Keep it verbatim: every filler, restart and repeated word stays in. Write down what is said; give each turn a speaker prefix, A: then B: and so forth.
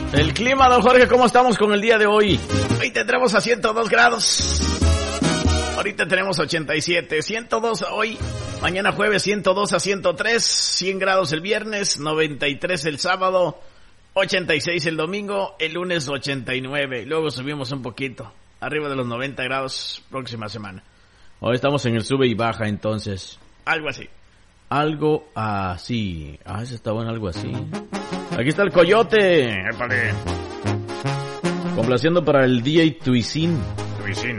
A: El clima, don Jorge, ¿cómo estamos con el día de hoy? Hoy tendremos a ciento dos grados. Ahorita tenemos ochenta y siete, ciento dos hoy. Mañana jueves ciento dos a ciento tres, cien grados el viernes, noventa y tres el sábado, ochenta y seis el domingo, el lunes ochenta y nueve. Luego subimos un poquito, arriba de los noventa grados próxima semana. Hoy estamos en el sube y baja, entonces. Algo así. Algo así. Ah, eso está bueno, algo así. Aquí está el coyote. Épale. Complaciendo para el D J Twisin. Twisin.